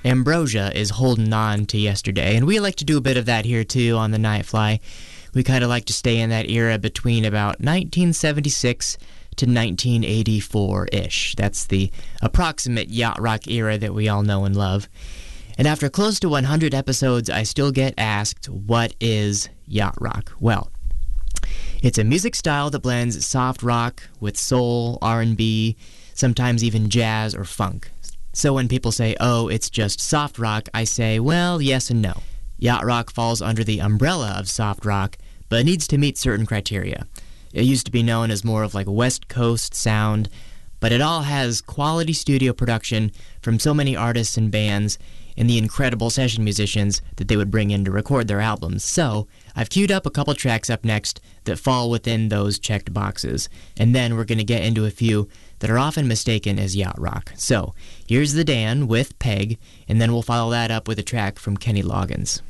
Ambrosia is holding on to yesterday, and we like to do a bit of that here too on the Nightfly. We kind of like to stay in that era between about 1976 to 1984-ish. That's the approximate yacht rock era that we all know and love. And after close to 100 episodes, I still get asked, what is yacht rock? Well, it's a music style that blends soft rock with soul, R&B, sometimes even jazz or funk. So when people say, oh, it's just soft rock, I say, well, yes and no. Yacht rock falls under the umbrella of soft rock, but it needs to meet certain criteria. It used to be known as more of like West Coast sound, but it all has quality studio production from so many artists and bands and the incredible session musicians that they would bring in to record their albums. So I've queued up a couple tracks up next that fall within those checked boxes, and then we're going to get into a few that are often mistaken as yacht rock. So here's The Dan with Peg, and then we'll follow that up with a track from Kenny Loggins.